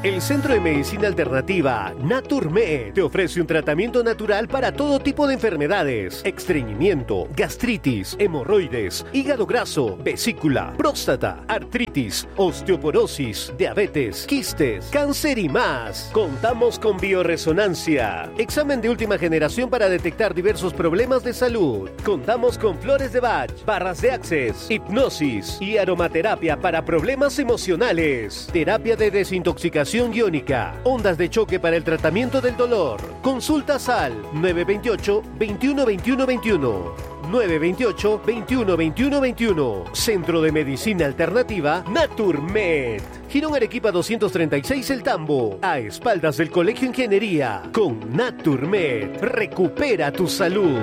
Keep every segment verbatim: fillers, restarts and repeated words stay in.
El Centro de Medicina Alternativa Naturmed te ofrece un tratamiento natural para todo tipo de enfermedades: estreñimiento, gastritis, hemorroides, hígado graso, vesícula, próstata, artritis, osteoporosis, diabetes, quistes, cáncer y más. Contamos con bioresonancia, examen de última generación para detectar diversos problemas de salud. Contamos con flores de Bach, barras de Access, hipnosis y aromaterapia para problemas emocionales, terapia de desintoxicación iónica, ondas de choque para el tratamiento del dolor. Consultas al nueve dos ocho, veintiuno, veintiuno, veintiuno. nueve dos ocho, veintiuno, veintiuno, veintiuno. Centro de Medicina Alternativa Naturmed. Girón Arequipa doscientos treinta y seis El Tambo, a espaldas del Colegio Ingeniería. Con Naturmed, recupera tu salud.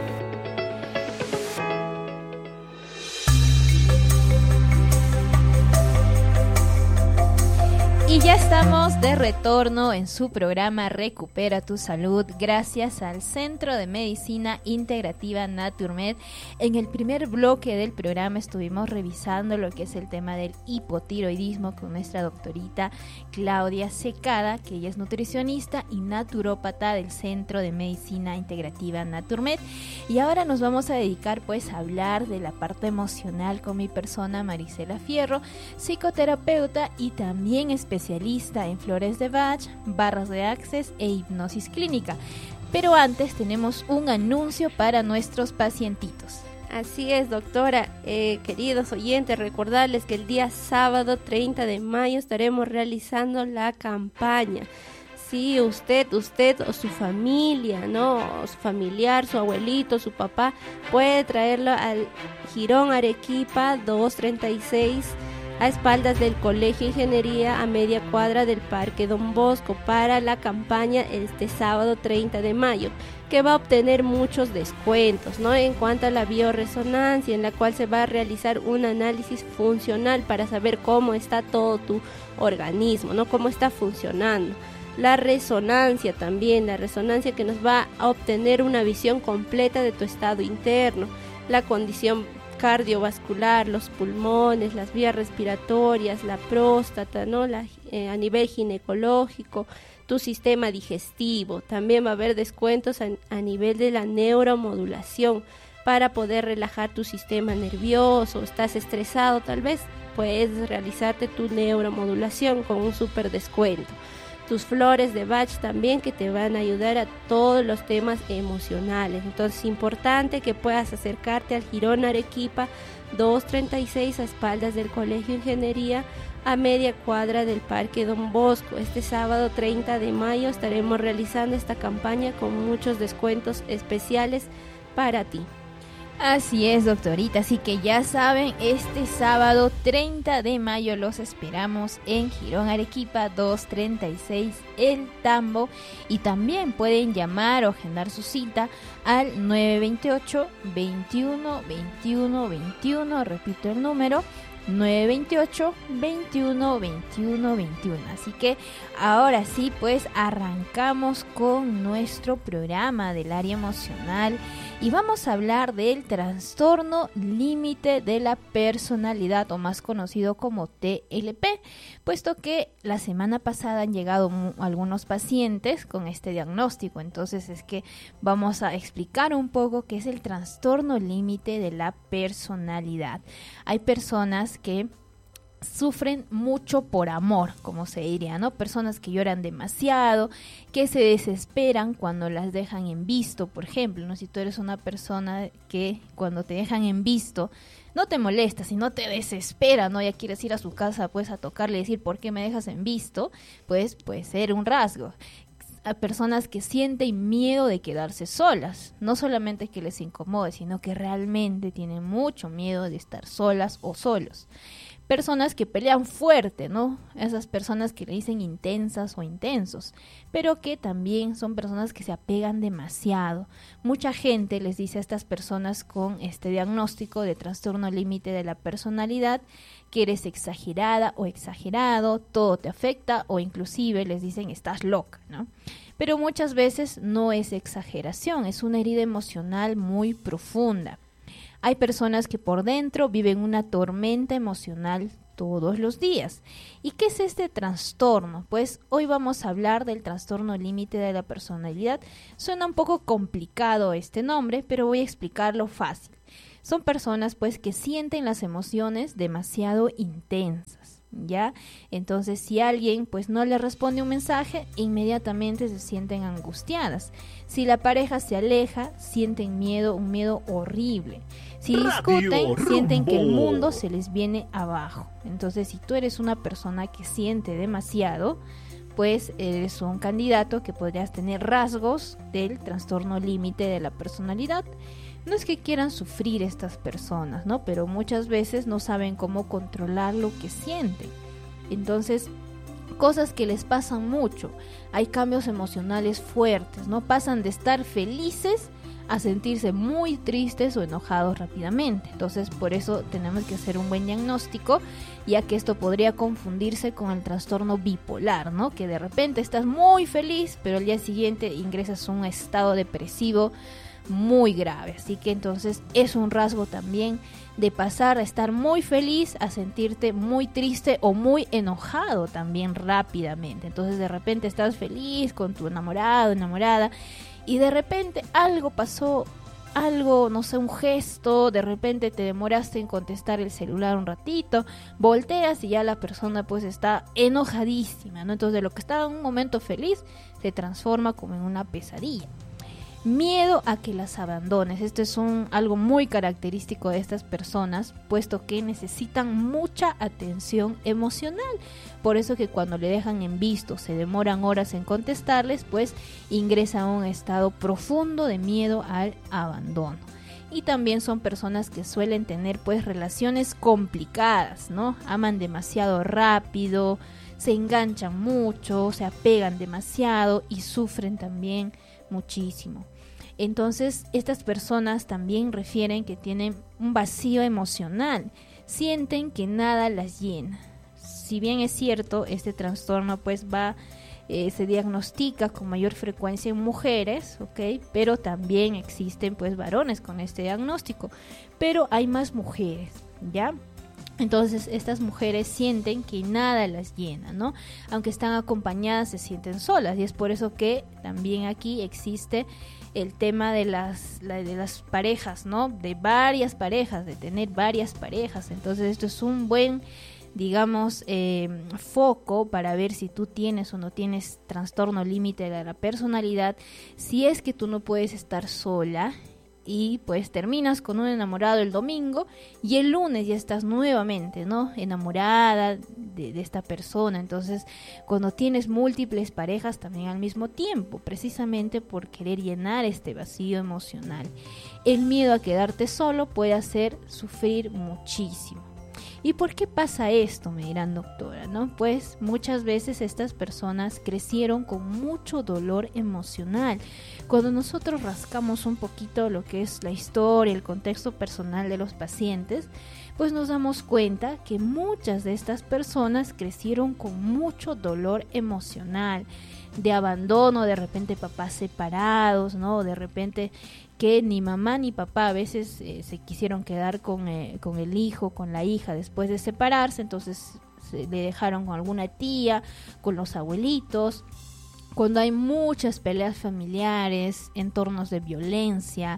Y ya estamos de retorno en su programa Recupera tu Salud, gracias al Centro de Medicina Integrativa Naturmed. En el primer bloque del programa estuvimos revisando lo que es el tema del hipotiroidismo con nuestra doctorita Claudia Secada, que ella es nutricionista y naturópata del Centro de Medicina Integrativa Naturmed. Y ahora nos vamos a dedicar pues a hablar de la parte emocional con mi persona, Marisela Fierro, psicoterapeuta y también especialista especialista en flores de Bach, barras de Access e hipnosis clínica. Pero antes tenemos un anuncio para nuestros pacientitos. Así es, doctora. Eh, queridos oyentes, recordarles que el día sábado treinta de mayo estaremos realizando la campaña. Si usted, usted o su familia, ¿no? O su familiar, su abuelito, su papá, puede traerlo al Girón Arequipa doscientos treinta y seis, a espaldas del Colegio Ingeniería, a media cuadra del Parque Don Bosco, para la campaña este sábado treinta de mayo, que va a obtener muchos descuentos, ¿no? En cuanto a la bioresonancia, en la cual se va a realizar un análisis funcional para saber cómo está todo tu organismo, ¿no? Cómo está funcionando. La resonancia también, la resonancia que nos va a obtener una visión completa de tu estado interno, la condición cardiovascular, los pulmones, las vías respiratorias, la próstata, ¿no? La, eh, a nivel ginecológico, tu sistema digestivo. También va a haber descuentos a, a nivel de la neuromodulación para poder relajar tu sistema nervioso. Estás estresado, tal vez puedes realizarte tu neuromodulación con un súper descuento. Tus flores de Bach también, que te van a ayudar a todos los temas emocionales. Entonces es importante que puedas acercarte al Girón Arequipa doscientos treinta y seis, a espaldas del Colegio Ingeniería, a media cuadra del Parque Don Bosco. Este sábado treinta de mayo estaremos realizando esta campaña con muchos descuentos especiales para ti. Así es, doctorita, así que ya saben, este sábado treinta de mayo los esperamos en Girón Arequipa doscientos treinta y seis El Tambo, y también pueden llamar o agendar su cita al nueve dos ocho, veintiuno, veintiuno, veintiuno, repito el número, nueve dos ocho, veintiuno, veintiuno, veintiuno. Así que ahora sí, pues arrancamos con nuestro programa del área emocional y vamos a hablar del trastorno límite de la personalidad, o más conocido como T L P, puesto que la semana pasada han llegado mu- algunos pacientes con este diagnóstico. Entonces es que vamos a explicar un poco qué es el trastorno límite de la personalidad. Hay personas que sufren mucho por amor, como se diría, ¿no? Personas que lloran demasiado, que se desesperan cuando las dejan en visto, por ejemplo, ¿no? Si tú eres una persona que cuando te dejan en visto no te molesta, sino te desespera, ¿no? Ya quieres ir a su casa, pues, a tocarle y decir, ¿por qué me dejas en visto? Pues puede ser un rasgo. A personas que sienten miedo de quedarse solas, no solamente que les incomode, sino que realmente tienen mucho miedo de estar solas o solos. Personas que pelean fuerte, ¿no? Esas personas que le dicen intensas o intensos, pero que también son personas que se apegan demasiado. Mucha gente les dice a estas personas con este diagnóstico de trastorno límite de la personalidad que eres exagerada o exagerado, todo te afecta, o inclusive les dicen estás loca, ¿no? Pero muchas veces no es exageración, es una herida emocional muy profunda. Hay personas que por dentro viven una tormenta emocional todos los días. ¿Y qué es este trastorno? Pues hoy vamos a hablar del trastorno límite de la personalidad. Suena un poco complicado este nombre, pero voy a explicarlo fácil. Son personas pues que sienten las emociones demasiado intensas, ¿ya? Entonces si alguien pues no le responde un mensaje, inmediatamente se sienten angustiadas. Si la pareja se aleja, sienten miedo, un miedo horrible. Si discuten, sienten que el mundo se les viene abajo. Entonces, si tú eres una persona que siente demasiado, pues eres un candidato que podrías tener rasgos del trastorno límite de la personalidad. No es que quieran sufrir estas personas, ¿no? Pero muchas veces no saben cómo controlar lo que sienten. Entonces, cosas que les pasan mucho. Hay cambios emocionales fuertes, ¿no? Pasan de estar felices a sentirse muy tristes o enojados rápidamente. Entonces, por eso tenemos que hacer un buen diagnóstico, ya que esto podría confundirse con el trastorno bipolar, ¿no? Que de repente estás muy feliz, pero al día siguiente ingresas a un estado depresivo muy grave. Así que entonces es un rasgo también de pasar a estar muy feliz a sentirte muy triste o muy enojado también rápidamente. Entonces de repente estás feliz con tu enamorado, enamorada, y de repente algo pasó, algo, no sé, un gesto, de repente te demoraste en contestar el celular un ratito, volteas y ya la persona pues está enojadísima, ¿no? Entonces de lo que estaba en un momento feliz se transforma como en una pesadilla. Miedo a que las abandones. Esto es un, algo muy característico de estas personas, puesto que necesitan mucha atención emocional. Por eso que cuando le dejan en visto, se demoran horas en contestarles, pues ingresa a un estado profundo de miedo al abandono. Y también son personas que suelen tener pues relaciones complicadas, ¿no? Aman demasiado rápido, se enganchan mucho, se apegan demasiado y sufren también muchísimo. Entonces, estas personas también refieren que tienen un vacío emocional, sienten que nada las llena. Si bien es cierto, este trastorno pues va, eh, se diagnostica con mayor frecuencia en mujeres, ¿ok? Pero también existen pues varones con este diagnóstico, pero hay más mujeres, ¿ya? Entonces estas mujeres sienten que nada las llena, ¿no? Aunque están acompañadas, se sienten solas, y es por eso que también aquí existe el tema de las, la, de las parejas, ¿no? De varias parejas, de tener varias parejas. Entonces esto es un buen, digamos, eh, foco para ver si tú tienes o no tienes trastorno límite de la personalidad. Si es que tú no puedes estar sola y pues terminas con un enamorado el domingo y el lunes ya estás nuevamente, ¿no? Enamorada de, de esta persona. Entonces, cuando tienes múltiples parejas también al mismo tiempo, precisamente por querer llenar este vacío emocional. El miedo a quedarte solo puede hacer sufrir muchísimo. ¿Y por qué pasa esto? Me dirán, doctora, ¿no? Pues muchas veces estas personas crecieron con mucho dolor emocional. Cuando nosotros rascamos un poquito lo que es la historia, el contexto personal de los pacientes, pues nos damos cuenta que muchas de estas personas crecieron con mucho dolor emocional, de abandono, de repente papás separados, ¿no? De repente que ni mamá ni papá a veces eh, se quisieron quedar con, eh, con el hijo, con la hija después de separarse, entonces se le dejaron con alguna tía, con los abuelitos. Cuando hay muchas peleas familiares, entornos de violencia,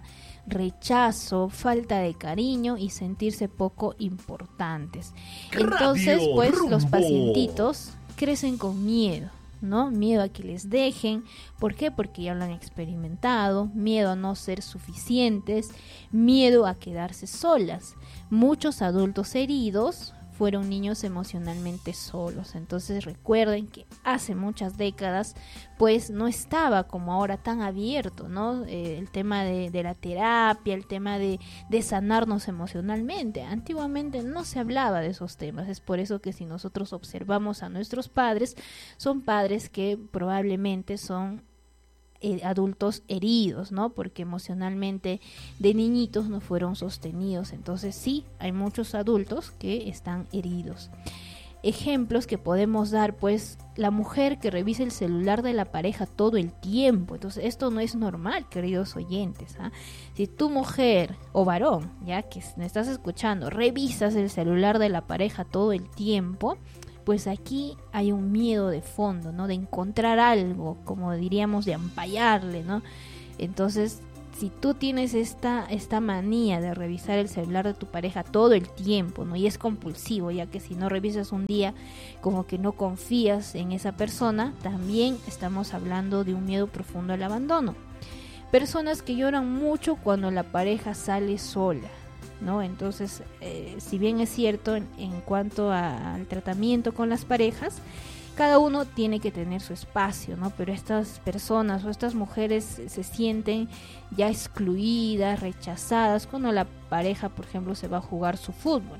rechazo, falta de cariño y sentirse poco importantes. Entonces, pues los pacientitos crecen con miedo, ¿no? Miedo a que les dejen. ¿Por qué? Porque ya lo han experimentado. Miedo a no ser suficientes, miedo a quedarse solas. Muchos adultos heridos fueron niños emocionalmente solos. Entonces recuerden que hace muchas décadas pues no estaba como ahora tan abierto, ¿no? Eh, el tema de, de la terapia, el tema de, de sanarnos emocionalmente. Antiguamente no se hablaba de esos temas. Es por eso que si nosotros observamos a nuestros padres, son padres que probablemente son Eh, adultos heridos, ¿no? Porque emocionalmente de niñitos no fueron sostenidos. Entonces sí, hay muchos adultos que están heridos. ejemplos que podemos dar, pues la mujer que revisa el celular de la pareja todo el tiempo. Entonces esto no es normal, queridos oyentes, ¿ah? Si tu mujer o varón, ya que me estás escuchando, revisas el celular de la pareja todo el tiempo, pues aquí hay un miedo de fondo, ¿no? De encontrar algo, como diríamos, de ampallarle, ¿no? Entonces, si tú tienes esta, esta manía de revisar el celular de tu pareja todo el tiempo, ¿no? Y es compulsivo, ya que si no revisas un día, como que no confías en esa persona, también estamos hablando de un miedo profundo al abandono. Personas que lloran mucho cuando la pareja sale sola, ¿no? Entonces, eh, si bien es cierto en, en cuanto a, al tratamiento con las parejas, cada uno tiene que tener su espacio, ¿no? Pero estas personas o estas mujeres se sienten ya excluidas, rechazadas cuando la pareja, por ejemplo, se va a jugar su fútbol.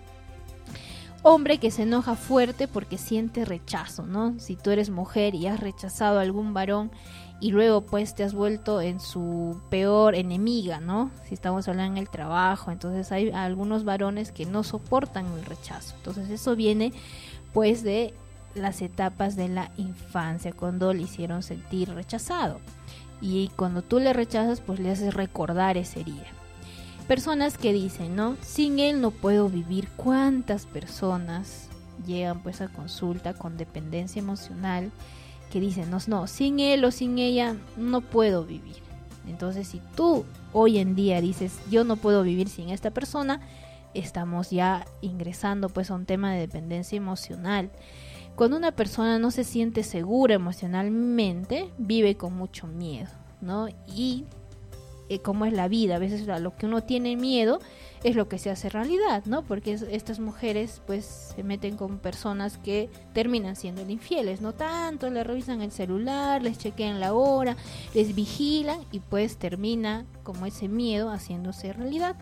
Hombre que se enoja fuerte porque siente rechazo, ¿no? Si tú eres mujer y has rechazado a algún varón y luego pues te has vuelto en su peor enemiga, ¿no? Si estamos hablando en el trabajo, entonces hay algunos varones que no soportan el rechazo. Entonces eso viene pues de las etapas de la infancia, cuando le hicieron sentir rechazado, y cuando tú le rechazas pues le haces recordar esa herida. Personas que dicen, ¿no? Sin él no puedo vivir. ¿Cuántas personas llegan pues a consulta con dependencia emocional que dicen, no, no, sin él o sin ella no puedo vivir? Entonces, si tú hoy en día dices, yo no puedo vivir sin esta persona, estamos ya ingresando pues a un tema de dependencia emocional. Cuando una persona no se siente segura emocionalmente, vive con mucho miedo, ¿no? Y eh, como es la vida, a veces a lo que uno tiene miedo es lo que se hace realidad, ¿no? Porque es, estas mujeres pues se meten con personas que terminan siendo infieles, no tanto, le revisan el celular, les chequean la hora, les vigilan y pues termina como ese miedo haciéndose realidad.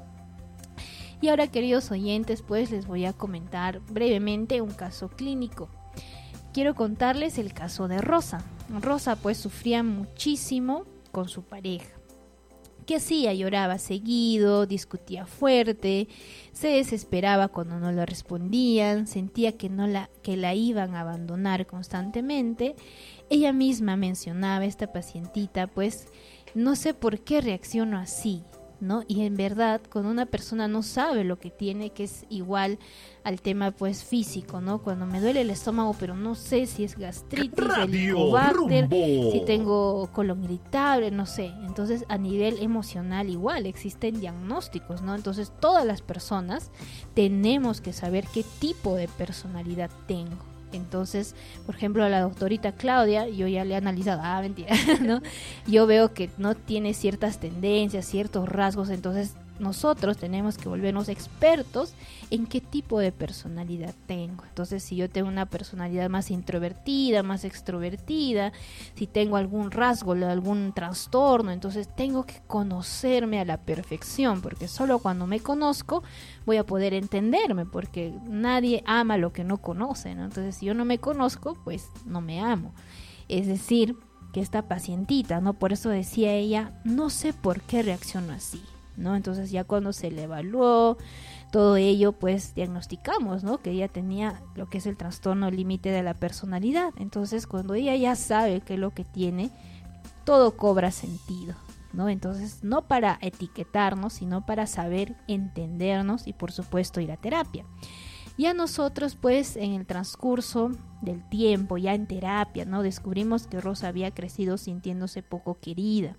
Y ahora, queridos oyentes, pues les voy a comentar brevemente un caso clínico. Quiero contarles el caso de Rosa. Rosa pues sufría muchísimo con su pareja. ¿Qué hacía? Lloraba seguido, discutía fuerte, se desesperaba cuando no le respondían, sentía que, no la, que la iban a abandonar constantemente. Ella misma mencionaba, esta pacientita, pues no sé por qué reacciono así, ¿no? Y en verdad, cuando una persona no sabe lo que tiene, que es igual al tema pues físico, ¿no? Cuando me duele el estómago, pero no sé si es gastritis, helicobacter, si tengo colon irritable, no sé. Entonces, a nivel emocional igual existen diagnósticos, ¿no? Entonces, todas las personas tenemos que saber qué tipo de personalidad tengo. Entonces, por ejemplo, a la doctorita Claudia, yo ya le he analizado, ah, mentira, ¿no? Yo veo que no tiene ciertas tendencias, ciertos rasgos, entonces nosotros tenemos que volvernos expertos en qué tipo de personalidad tengo. Entonces, si yo tengo una personalidad más introvertida, más extrovertida, si tengo algún rasgo, algún trastorno, entonces tengo que conocerme a la perfección, porque solo cuando me conozco voy a poder entenderme, porque nadie ama lo que no conoce, ¿no? Entonces, si yo no me conozco, pues no me amo. Es decir, que esta pacientita, ¿no? Por eso decía ella, no sé por qué reacciono así, ¿no? Entonces ya cuando se le evaluó todo ello, pues diagnosticamos, ¿no? Que ella tenía lo que es el trastorno límite de la personalidad. Entonces cuando ella ya sabe qué es lo que tiene, todo cobra sentido, ¿no? Entonces no para etiquetarnos, sino para saber entendernos y por supuesto ir a terapia. Ya nosotros pues en el transcurso del tiempo, ya en terapia, ¿no? Descubrimos que Rosa había crecido sintiéndose poco querida.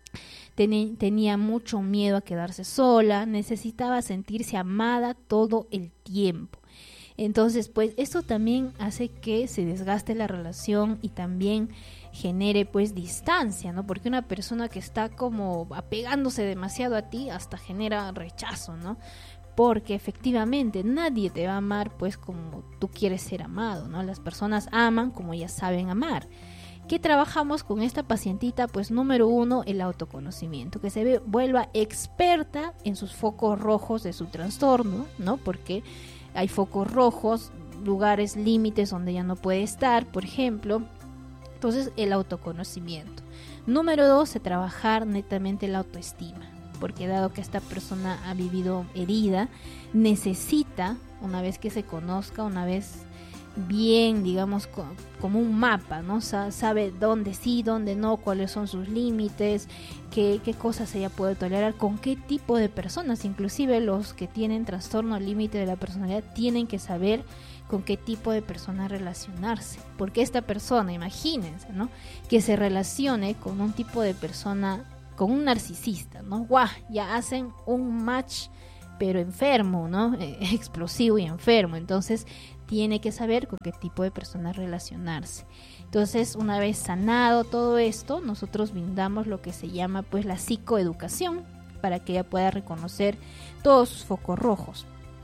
Ten- tenía mucho miedo a quedarse sola, necesitaba sentirse amada todo el tiempo. Entonces, pues esto también hace que se desgaste la relación y también genere pues distancia, ¿no? Porque una persona que está como apegándose demasiado a ti hasta genera rechazo, ¿no? Porque efectivamente nadie te va a amar pues como tú quieres ser amado, ¿no? Las personas aman como ellas saben amar. ¿Qué trabajamos con esta pacientita? Pues número uno, el autoconocimiento, que se ve, vuelva experta en sus focos rojos de su trastorno, ¿no? Porque hay focos rojos, lugares límites donde ya no puede estar, por ejemplo. Entonces, el autoconocimiento. Número dos, de trabajar netamente la autoestima, porque dado que esta persona ha vivido herida, necesita, una vez que se conozca, una vez bien, digamos, co- como un mapa, ¿no? Sa- sabe dónde sí, dónde no, cuáles son sus límites, qué, qué cosas ella puede tolerar, con qué tipo de personas. Inclusive los que tienen trastorno límite de la personalidad tienen que saber con qué tipo de persona relacionarse, porque esta persona, imagínense, ¿no? Que se relacione con un tipo de persona, con un narcisista, ¿no? ¡Guau! Ya hacen un match, pero enfermo, ¿no? Eh, explosivo y enfermo. Entonces tiene que saber con qué tipo de persona relacionarse. Entonces, una vez sanado todo esto, nosotros brindamos lo que se llama pues la psicoeducación, para que ella pueda reconocer todos sus focos rojos.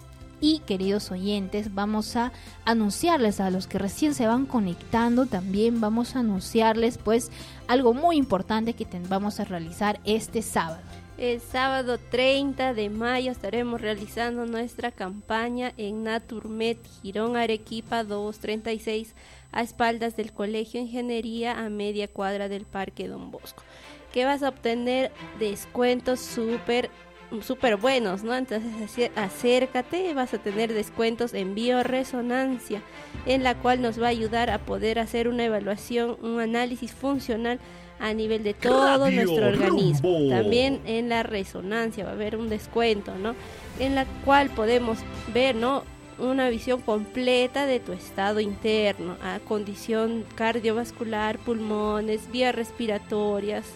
Y, queridos oyentes, vamos a anunciarles a los que recién se van conectando, también vamos a anunciarles pues algo muy importante que te- vamos a realizar este sábado. El sábado treinta de mayo estaremos realizando nuestra campaña en Naturmed Girón Arequipa doscientos treinta y seis, a espaldas del Colegio Ingeniería, a media cuadra del Parque Don Bosco, que vas a obtener descuentos súper súper buenos, ¿no? Entonces aci- acércate, vas a tener descuentos en bioresonancia, en la cual nos va a ayudar a poder hacer una evaluación, un análisis funcional a nivel de todo Radio nuestro organismo. Rumbo. También en la resonancia va a haber un descuento, ¿no? En la cual podemos ver, ¿no?, una visión completa de tu estado interno, a condición cardiovascular, pulmones, vías respiratorias,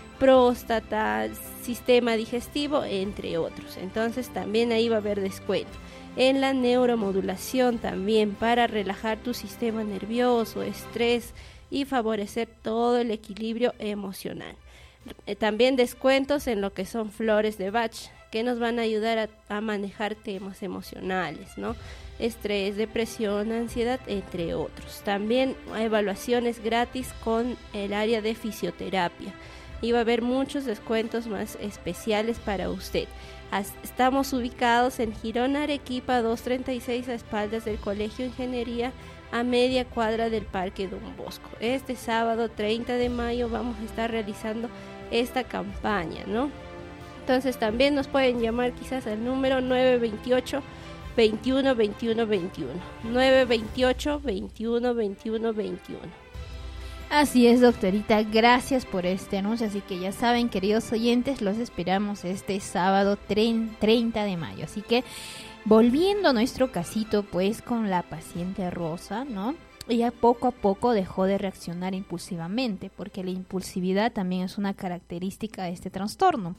próstata, sistema digestivo, entre otros. Entonces también ahí va a haber descuento. En la neuromodulación también, para relajar tu sistema nervioso, estrés y favorecer todo el equilibrio emocional. Eh, También descuentos en lo que son flores de Bach, que nos van a ayudar a, a manejar temas emocionales, ¿no? Estrés, depresión, ansiedad, entre otros. También evaluaciones gratis con el área de fisioterapia. Y va a haber muchos descuentos más especiales para usted. As- Estamos ubicados en Girón Arequipa doscientos treinta y seis, a espaldas del Colegio Ingeniería, a media cuadra del Parque Don Bosco. Este sábado treinta de mayo vamos a estar realizando esta campaña, ¿no? Entonces también nos pueden llamar quizás al número nueve veintiocho, veintiuno, veintiuno, veintiuno. nueve veintiocho, veintiuno, veintiuno, veintiuno. Así es, doctorita, gracias por este anuncio. Así que ya saben, queridos oyentes, los esperamos este sábado treinta de mayo. Así que, volviendo a nuestro casito, pues, con la paciente Rosa, ¿no? Ella poco a poco dejó de reaccionar impulsivamente, porque la impulsividad también es una característica de este trastorno.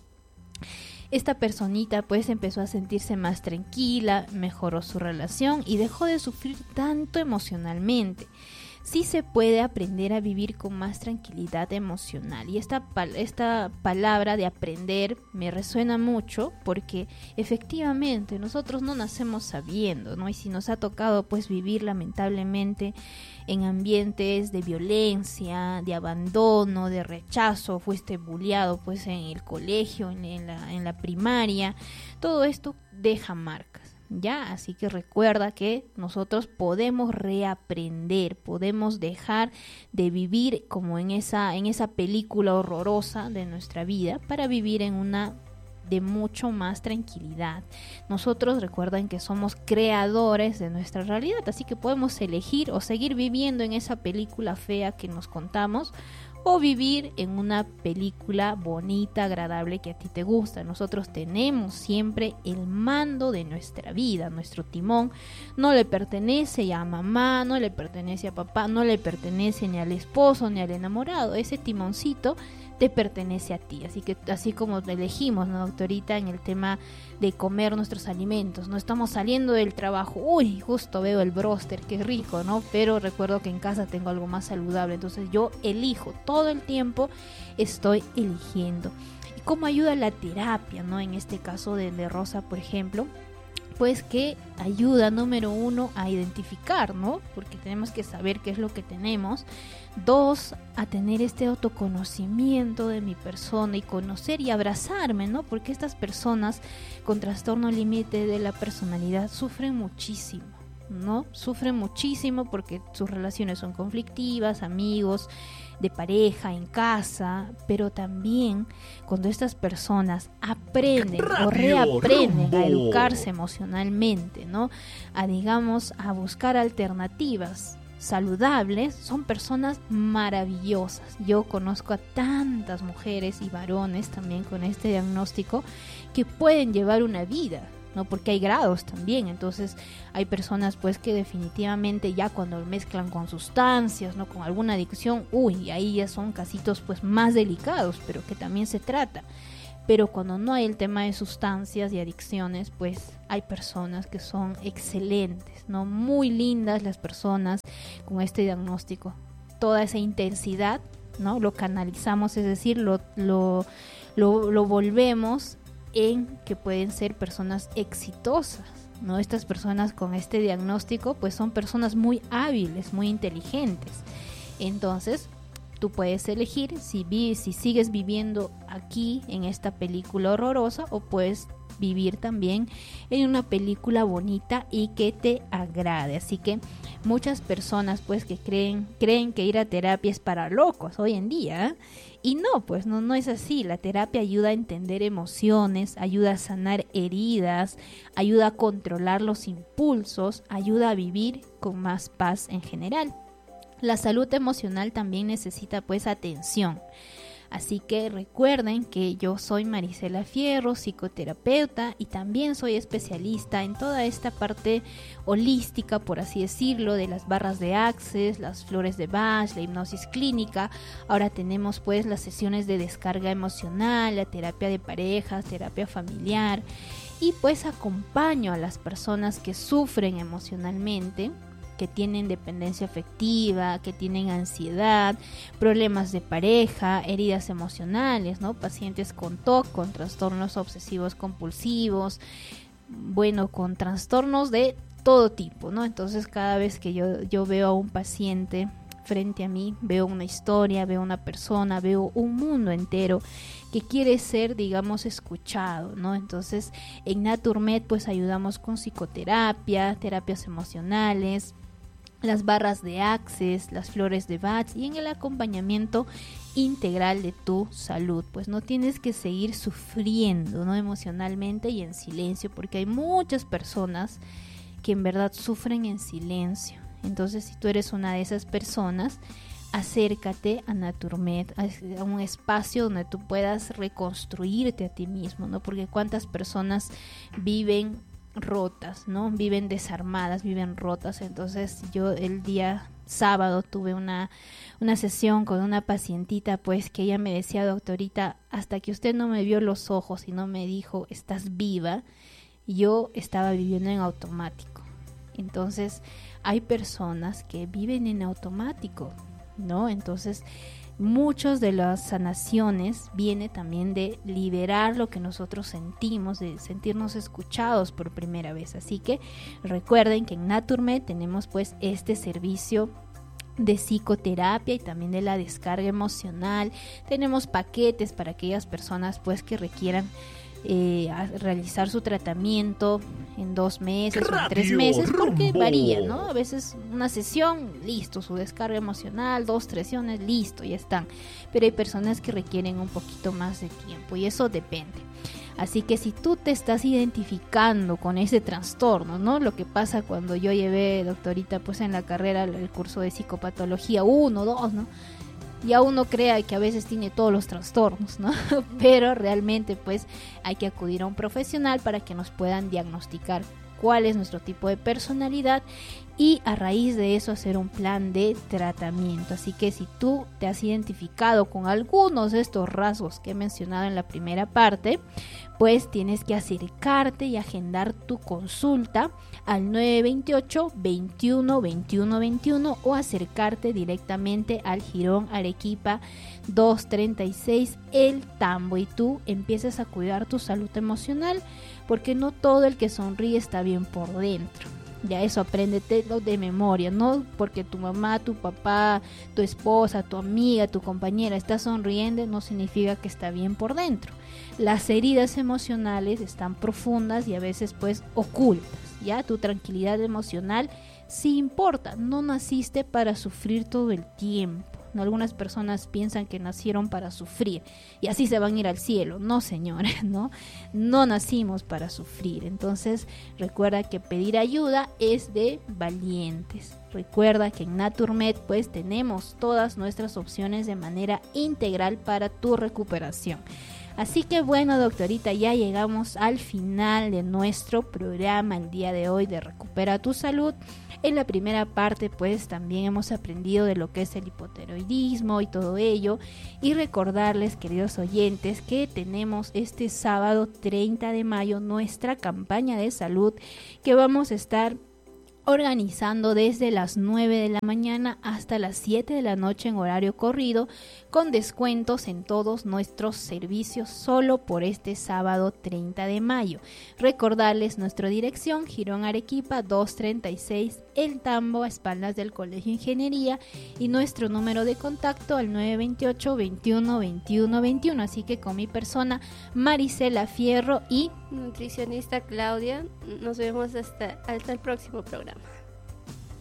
Esta personita pues empezó a sentirse más tranquila, mejoró su relación y dejó de sufrir tanto emocionalmente. Sí se puede aprender a vivir con más tranquilidad emocional, y esta, pal- esta palabra de aprender me resuena mucho, porque efectivamente nosotros no nacemos sabiendo, ¿no? Y si nos ha tocado pues vivir lamentablemente en ambientes de violencia, de abandono, de rechazo, fuiste bulleado pues en el colegio, en, en la, en la primaria, todo esto deja marcas. Ya, así que recuerda que nosotros podemos reaprender, podemos dejar de vivir como en esa, en esa película horrorosa de nuestra vida, para vivir en una de mucho más tranquilidad. Nosotros, recuerden que somos creadores de nuestra realidad, así que podemos elegir o seguir viviendo en esa película fea que nos contamos, o vivir en una película bonita, agradable, que a ti te gusta. Nosotros tenemos siempre el mando de nuestra vida, nuestro timón no le pertenece a mamá, no le pertenece a papá, no le pertenece ni al esposo ni al enamorado. Ese timoncito te pertenece a ti, así que así como elegimos, ¿no, doctorita? En el tema de comer nuestros alimentos, no estamos saliendo del trabajo, uy, justo veo el bróster, qué rico, ¿no? Pero recuerdo que en casa tengo algo más saludable, entonces yo elijo, todo el tiempo estoy eligiendo. ¿Y cómo ayuda la terapia, no? En este caso de, de Rosa, por ejemplo, pues que ayuda, número uno, a identificar, ¿no? Porque tenemos que saber qué es lo que tenemos. Dos, a tener este autoconocimiento de mi persona y conocer y abrazarme, ¿no? Porque estas personas con trastorno límite de la personalidad sufren muchísimo, ¿no? Sufren muchísimo porque sus relaciones son conflictivas, amigos, de pareja, en casa, pero también cuando estas personas aprenden Radio o reaprenden Rumbo. a educarse emocionalmente, ¿no? A, digamos, a buscar alternativas saludables, son personas maravillosas. Yo conozco a tantas mujeres y varones también con este diagnóstico que pueden llevar una vida, ¿no? Porque hay grados también, entonces hay personas pues que definitivamente ya cuando mezclan con sustancias, ¿no? Con alguna adicción, uy, ahí ya son casitos pues más delicados, pero que también se trata. Pero cuando no hay el tema de sustancias y adicciones, pues hay personas que son excelentes, ¿no? Muy lindas las personas con este diagnóstico. Toda esa intensidad, ¿no? Lo canalizamos, es decir, lo, lo, lo, lo volvemos en que pueden ser personas exitosas, ¿no? Estas personas con este diagnóstico, pues son personas muy hábiles, muy inteligentes. Entonces, tú puedes elegir si, vi, si sigues viviendo aquí en esta película horrorosa o puedes vivir también en una película bonita y que te agrade. Así que muchas personas pues que creen creen que ir a terapia es para locos hoy en día, ¿eh? Y no, pues no, no es así. La terapia ayuda a entender emociones, ayuda a sanar heridas, ayuda a controlar los impulsos, ayuda a vivir con más paz en general. La salud emocional también necesita pues atención. Así que recuerden que yo soy Marisela Fierro, psicoterapeuta, y también soy especialista en toda esta parte holística, por así decirlo, de las barras de Access, las flores de Bach, la hipnosis clínica. Ahora tenemos pues las sesiones de descarga emocional, la terapia de parejas, terapia familiar, y pues acompaño a las personas que sufren emocionalmente, que tienen dependencia afectiva, que tienen ansiedad, problemas de pareja, heridas emocionales, ¿no? Pacientes con T O C, con trastornos obsesivos compulsivos, bueno, con trastornos de todo tipo, ¿no? Entonces cada vez que yo, yo veo a un paciente frente a mí, veo una historia, veo una persona, veo un mundo entero que quiere ser, digamos, escuchado, ¿no? Entonces en Naturmed pues ayudamos con psicoterapia, terapias emocionales, las barras de Access, las flores de Bach y en el acompañamiento integral de tu salud. Pues no tienes que seguir sufriendo, ¿no? Emocionalmente y en silencio, porque hay muchas personas que en verdad sufren en silencio. Entonces, si tú eres una de esas personas, acércate a Naturmed, a un espacio donde tú puedas reconstruirte a ti mismo, ¿no? Porque cuántas personas viven rotas, ¿no? Viven desarmadas, viven rotas. Entonces yo el día sábado tuve una, una sesión con una pacientita, pues que ella me decía: doctorita, hasta que usted no me vio los ojos y no me dijo estás viva, yo estaba viviendo en automático. Entonces hay personas que viven en automático, ¿no? Entonces muchas de las sanaciones viene también de liberar lo que nosotros sentimos, de sentirnos escuchados por primera vez. Así que recuerden que en Naturmed tenemos pues este servicio de psicoterapia y también de la descarga emocional. Tenemos paquetes para aquellas personas pues que requieran Eh, a realizar su tratamiento en dos meses Radio o en tres meses, porque Rumbo. varía, ¿no? A veces una sesión, listo, su descarga emocional, dos, tres sesiones, listo, ya están. Pero hay personas que requieren un poquito más de tiempo y eso depende. Así que si tú te estás identificando con ese trastorno, ¿no? Lo que pasa cuando yo llevé, doctorita, pues en la carrera el curso de psicopatología uno, dos, ¿no? Ya uno crea que a veces tiene todos los trastornos, ¿no? Pero realmente pues hay que acudir a un profesional para que nos puedan diagnosticar cuál es nuestro tipo de personalidad y a raíz de eso hacer un plan de tratamiento. Así que si tú te has identificado con algunos de estos rasgos que he mencionado en la primera parte, pues tienes que acercarte y agendar tu consulta al nueve dos ocho, veintiuno, veintiuno, veintiuno o acercarte directamente al Jirón Arequipa doscientos treinta y seis El Tambo y tú empiezas a cuidar tu salud emocional, porque no todo el que sonríe está bien por dentro. Ya eso apréndetelo de memoria, no porque tu mamá, tu papá, tu esposa, tu amiga, tu compañera está sonriendo, no significa que está bien por dentro. Las heridas emocionales están profundas y a veces pues ocultas, ya tu tranquilidad emocional sí importa, no naciste para sufrir todo el tiempo. Algunas personas piensan que nacieron para sufrir y así se van a ir al cielo. No, señora, no, no nacimos para sufrir. Entonces recuerda que pedir ayuda es de valientes. Recuerda que en Naturmed pues tenemos todas nuestras opciones de manera integral para tu recuperación. Así que bueno, doctorita, ya llegamos al final de nuestro programa el día de hoy de Recupera tu Salud. En la primera parte pues también hemos aprendido de lo que es el hipotiroidismo y todo ello, y recordarles, queridos oyentes, que tenemos este sábado treinta de mayo nuestra campaña de salud que vamos a estar organizando desde las nueve de la mañana hasta las siete de la noche en horario corrido, con descuentos en todos nuestros servicios solo por este sábado treinta de mayo. Recordarles nuestra dirección: Girón Arequipa doscientos treinta y seis, El Tambo, a espaldas del Colegio Ingeniería, y nuestro número de contacto al nueve veintiocho, veintiuno, veintiuno, veintiuno. Así que con mi persona Marisela Fierro y nutricionista Claudia, nos vemos hasta, hasta el próximo programa.